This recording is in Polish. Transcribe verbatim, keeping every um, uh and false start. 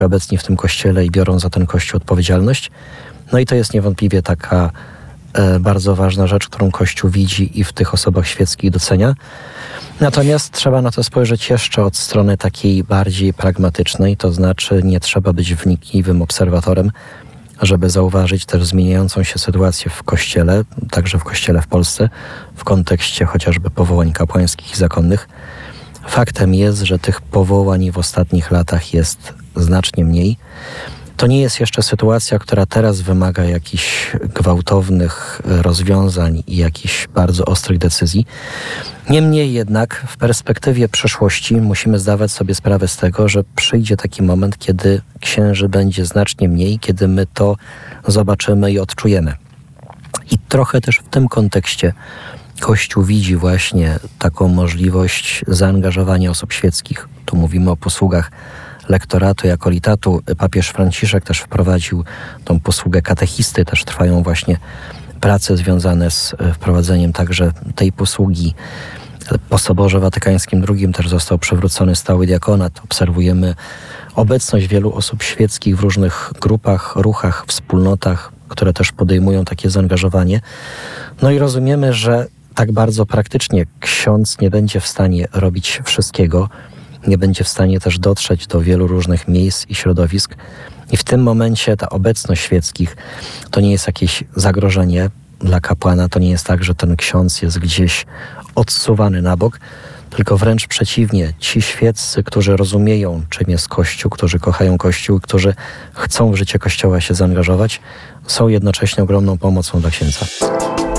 obecni w tym kościele i biorą za ten kościół odpowiedzialność. No i to jest niewątpliwie taka e, bardzo ważna rzecz, którą Kościół widzi i w tych osobach świeckich docenia. Natomiast trzeba na to spojrzeć jeszcze od strony takiej bardziej pragmatycznej, to znaczy nie trzeba być wnikliwym obserwatorem, żeby zauważyć też zmieniającą się sytuację w Kościele, także w Kościele w Polsce, w kontekście chociażby powołań kapłańskich i zakonnych. Faktem jest, że tych powołań w ostatnich latach jest znacznie mniej. To nie jest jeszcze sytuacja, która teraz wymaga jakichś gwałtownych rozwiązań i jakichś bardzo ostrych decyzji. Niemniej jednak w perspektywie przyszłości musimy zdawać sobie sprawę z tego, że przyjdzie taki moment, kiedy księży będzie znacznie mniej, kiedy my to zobaczymy i odczujemy. I trochę też w tym kontekście Kościół widzi właśnie taką możliwość zaangażowania osób świeckich. Tu mówimy o posługach lektoratu i akolitatu. Papież Franciszek też wprowadził tą posługę katechisty. Też trwają właśnie prace związane z wprowadzeniem także tej posługi. Po Soborze Watykańskim drugim też został przywrócony stały diakonat. Obserwujemy obecność wielu osób świeckich w różnych grupach, ruchach, wspólnotach, które też podejmują takie zaangażowanie. No i rozumiemy, że tak bardzo praktycznie ksiądz nie będzie w stanie robić wszystkiego, nie będzie w stanie też dotrzeć do wielu różnych miejsc i środowisk. I w tym momencie ta obecność świeckich to nie jest jakieś zagrożenie dla kapłana, to nie jest tak, że ten ksiądz jest gdzieś odsuwany na bok, tylko wręcz przeciwnie. Ci świeccy, którzy rozumieją, czym jest Kościół, którzy kochają Kościół, którzy chcą w życie Kościoła się zaangażować, są jednocześnie ogromną pomocą dla księdza.